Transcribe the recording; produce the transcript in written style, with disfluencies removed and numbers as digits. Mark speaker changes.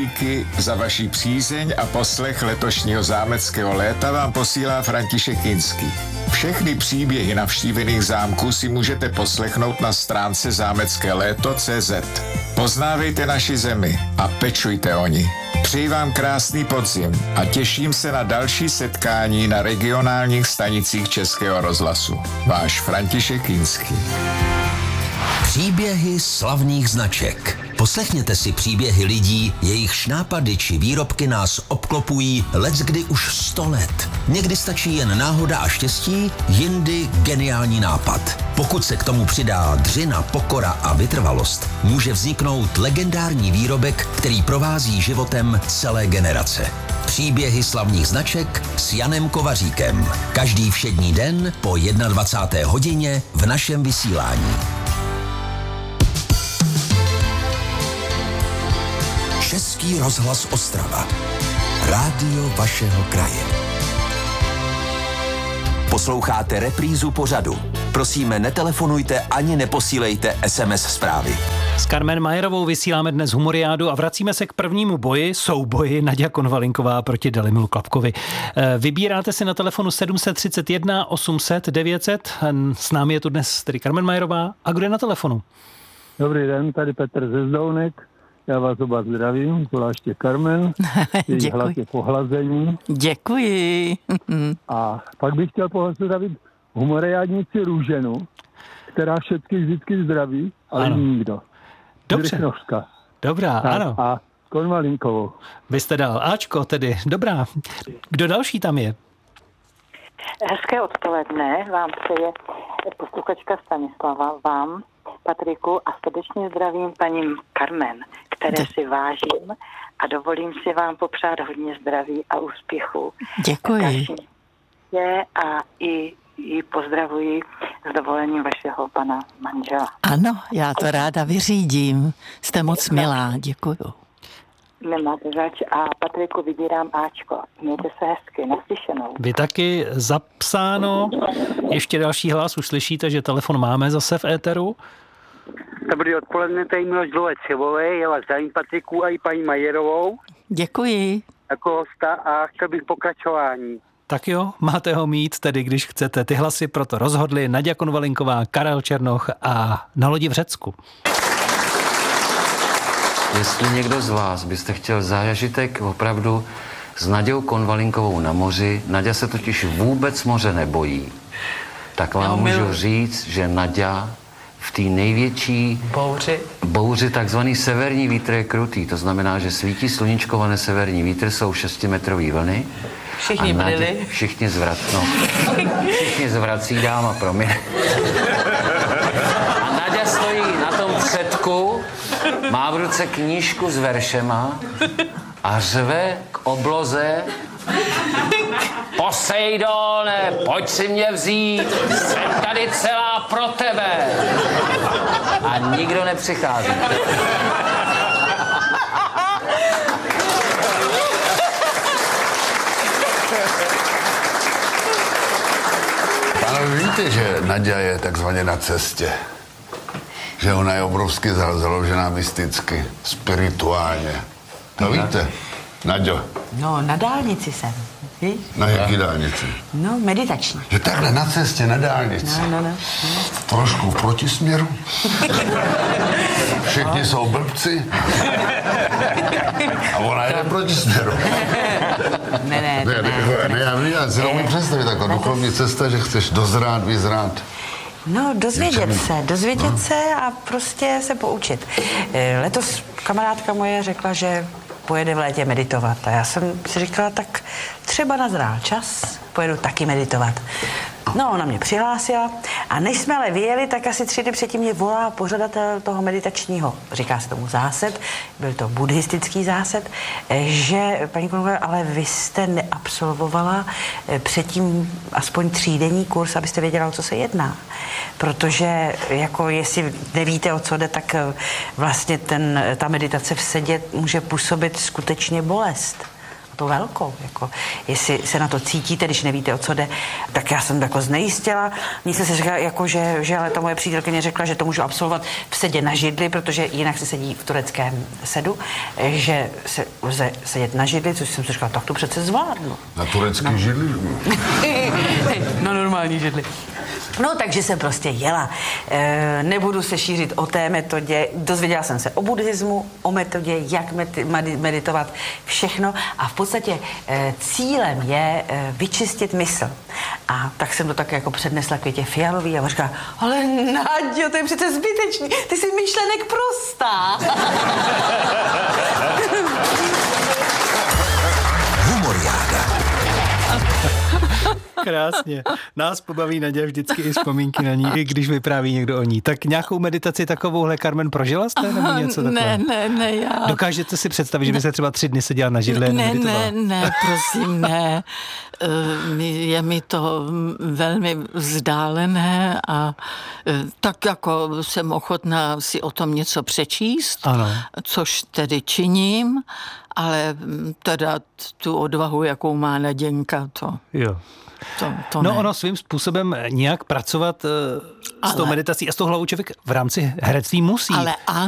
Speaker 1: díky za vaši přízeň a poslech letošního zámeckého léta vám posílá František Kinský. Všechny příběhy navštívených zámků si můžete poslechnout na stránce zámeckéléto.cz. Poznávejte naši zemi a pečujte o ní. Přeji vám krásný podzim a těším se na další setkání na regionálních stanicích Českého rozhlasu. Váš František Kinský.
Speaker 2: Příběhy slavných značek. Poslechněte si příběhy lidí, jejichž nápady či výrobky nás obklopují leckdy už 100 let. Někdy stačí jen náhoda a štěstí, jindy geniální nápad. Pokud se k tomu přidá dřina, pokora a vytrvalost, může vzniknout legendární výrobek, který provází životem celé generace. Příběhy slavných značek s Janem Kovaříkem. Každý všední den po 21. hodině v našem vysílání. Český rozhlas Ostrava. Rádio vašeho kraje. Posloucháte reprízu pořadu. Prosíme, netelefonujte ani neposílejte SMS zprávy.
Speaker 3: S Carmen Majerovou vysíláme dnes humoriádu a vracíme se k prvnímu souboji Naďa Konvalinková proti Dalimilu Klapkovi. Vybíráte si na telefonu 731 800 900. S námi je tu dnes tedy Carmen Majerová. A kdo je na telefonu?
Speaker 4: Dobrý den, tady Petr ze Zdounek. Já vás oba zdravím, zvláště Carmen. Její hlas je pohlazení.
Speaker 5: Děkuji.
Speaker 4: A pak bych chtěl pozdravit humoriádnici Růženu, která všetky vždycky zdraví, ale nikdo.
Speaker 3: Dobře.
Speaker 4: Drchnovská.
Speaker 3: Dobrá,
Speaker 4: tak,
Speaker 3: ano.
Speaker 4: A Konvalinkovou.
Speaker 3: Vy jste dal Ačko tedy. Dobrá. Kdo další tam je?
Speaker 6: Hezké odpoledne vám přeje posluchačka Stanislava, vám, Patriku, a srdečně zdravím paní Carmen, které si vážím a dovolím si vám popřát hodně zdraví a úspěchu.
Speaker 5: Děkuji.
Speaker 6: A i pozdravuji s dovolením vašeho pana manžela.
Speaker 5: Ano, já to ráda vyřídím. Jste moc milá, děkuju.
Speaker 6: Nemáte zač a Patriku vybírám Ačko. Mějte se hezky, naslyšenou.
Speaker 3: Vy taky zapsáno. Ještě další hlas, už slyšíte, že telefon máme zase v éteru.
Speaker 7: Dobrý odpoledne, tady Miloš Dlovec-Jevovej, já vás zdravím Patriku a i paní Majerovou.
Speaker 5: Děkuji.
Speaker 7: Jako hosta a chtěl bych pokračování.
Speaker 3: Tak jo, máte ho mít, tedy když chcete. Ty hlasy proto rozhodli Naďa Konvalinková, Karel Černoch a Na lodi v Řecku.
Speaker 8: Jestli někdo z vás byste chtěl zážitek opravdu s Naďou Konvalinkovou na moři, Naďa se totiž vůbec moře nebojí, tak vám můžu říct, že Naďa v té největší bouři, takzvaný severní vítr je krutý. To znamená, že svítí sluníčkované severní vítr, jsou 6metrový vlny.
Speaker 5: Všichni byli.
Speaker 8: Všichni zvrací, dáma, promiň. A Naďa stojí na tom předku, má v ruce knížku s veršema a řve k obloze: Poseidone, pojď si mě vzít, jsem tady celá pro tebe. A nikdo nepřichází.
Speaker 9: Pánové, víte, že Naďa je takzvaně na cestě? Že ona je obrovsky založená mysticky, spirituálně. To víte, Naďo?
Speaker 5: No, na dálnici jsem. Víš?
Speaker 9: Na jaký dálnici?
Speaker 5: No, meditační.
Speaker 9: Že takhle na cestě, na dálnici.
Speaker 5: No.
Speaker 9: Trošku v protisměru. Všichni jsou blbci. A ona jde v protisměru.
Speaker 5: Ne,
Speaker 9: Já si nemůžu představit taková duchovní cesta, že chceš dozrát, vyzrát.
Speaker 5: No, dozvědět se a prostě se poučit. Letos kamarádka moje řekla, že pojede v létě meditovat. A já jsem si říkala, tak třeba nazrál čas, pojedu taky meditovat. No, ona mě přihlásila a než jsme ale vyjeli, tak asi 3 dny předtím mě volá pořadatel toho meditačního, říká se tomu zásad, byl to buddhistický zásad, že, paní Konvalinková, ale vy jste neabsolvovala předtím aspoň 3denní kurz, abyste věděla, o co se jedná. Protože, jako jestli nevíte, o co jde, tak vlastně ta meditace v sedě může působit skutečně bolest. to velkou, jako, jestli se na to cítíte, když nevíte, o co jde, tak já jsem jako znejistila. Mně se říkala, jako, že ale ta moje přítelkyně řekla, že to můžu absolvovat v sedě na židli, protože jinak se sedí v tureckém sedu, že se lze sedět na židli, což jsem si říkala, tak to přece zvládnu.
Speaker 9: Na turecký židli?
Speaker 5: Na normální židli. No, takže jsem prostě jela. Nebudu se šířit o té metodě. Dozvěděla jsem se o buddhismu, o metodě, jak meditovat, všechno. A v podstatě cílem je vyčistit mysl. A tak jsem to tak jako přednesla Květě Fialový a on říká, ale Naďo, to je přece zbytečný, ty jsi myšlenek prostá.
Speaker 2: Humoriáda.
Speaker 3: Krásně. Nás pobaví Naďa vždycky i vzpomínky na ní, i když vypráví někdo o ní. Tak nějakou meditaci takovouhle, Carmen, prožila jste nebo něco takového?
Speaker 10: Ne, já...
Speaker 3: Dokážete si představit, že by se třeba 3 dny seděla na židli a meditovala?
Speaker 10: Ne, prosím, ne. Je mi to velmi vzdálené a tak jako jsem ochotná si o tom něco přečíst, ano. Což tedy činím, ale teda tu odvahu, jakou má Naděnka, to...
Speaker 3: Jo.
Speaker 10: To
Speaker 3: no
Speaker 10: ne.
Speaker 3: ono svým způsobem nějak pracovat s tou meditací a s tou hlavou člověk v rámci herectví musí.
Speaker 10: Ale ano.